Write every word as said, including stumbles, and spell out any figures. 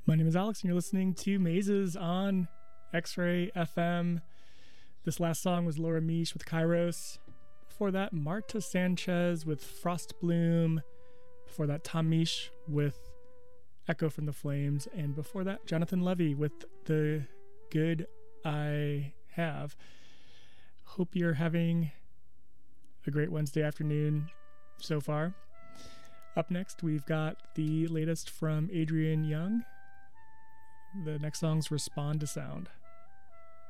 My name is Alex, and you're listening to Mazes on X-Ray F M. This last song was Laura Misch with Kairos. Before that, Marta Sanchez with Frost Bloom. Before that, Tom Misch with Echo from the Flames. And before that, Jonathan Levy with The Good I Have. Hope you're having a great Wednesday afternoon so far. Up next, we've got the latest from Adrian Young. The next song's Respond to Sound.